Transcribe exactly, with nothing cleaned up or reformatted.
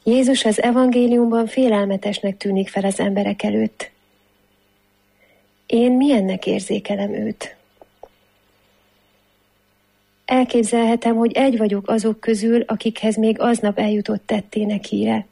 Jézus az evangéliumban félelmetesnek tűnik fel az emberek előtt. Én milyennek érzékelem őt? Elképzelhetem, hogy egy vagyok azok közül, akikhez még aznap eljutott tettének híre.